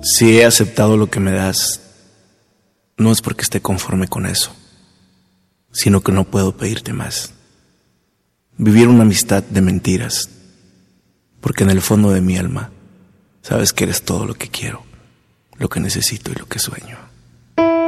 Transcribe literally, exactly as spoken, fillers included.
Si he aceptado lo que me das, no es porque esté conforme con eso, sino que no puedo pedirte más. Vivir una amistad de mentiras, porque en el fondo de mi alma sabes que eres todo lo que quiero, lo que necesito y lo que sueño.